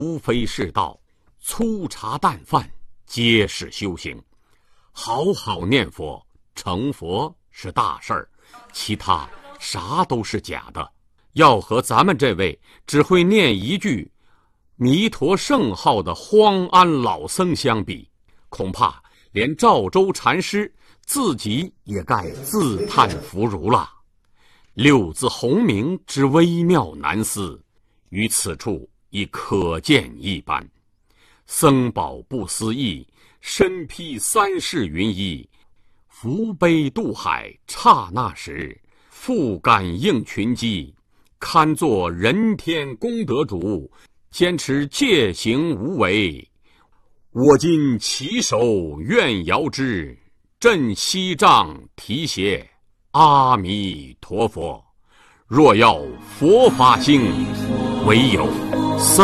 无非是道，粗茶淡饭皆是修行。好好念佛成佛是大事儿，其他啥都是假的。要和咱们这位只会念一句弥陀圣号的荒安老僧相比，恐怕连赵州禅师自己也该自叹弗如了。六字洪名之微妙难思，于此处亦可见一斑。僧宝不思议，身披三世云衣，扶悲渡海刹那时，复感应群机，堪作人天功德主，坚持戒行无为。我今起手愿遥之，振西杖提携阿弥陀佛。若要佛法兴，唯有僧